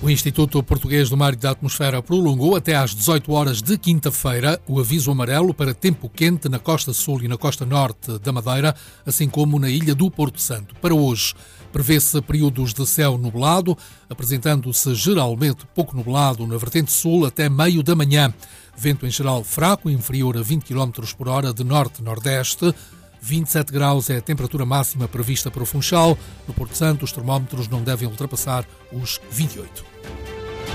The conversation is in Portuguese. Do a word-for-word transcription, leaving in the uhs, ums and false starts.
O Instituto Português do Mar e da Atmosfera prolongou até às dezoito horas de quinta-feira o aviso amarelo para tempo quente na costa sul e na costa norte da Madeira, assim como na ilha do Porto Santo. Para hoje, prevê-se períodos de céu nublado, apresentando-se geralmente pouco nublado na vertente sul até meio da manhã. Vento em geral fraco, inferior a vinte quilómetros por hora de norte-nordeste. vinte e sete graus é a temperatura máxima prevista para o Funchal. No Porto Santo, os termómetros não devem ultrapassar os vinte e oito.